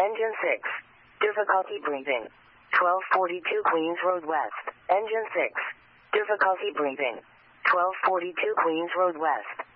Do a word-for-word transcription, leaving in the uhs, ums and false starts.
Engine six. Difficulty breathing. twelve forty-two Queens Road West. Engine six. Difficulty breathing. twelve forty-two Queens Road West.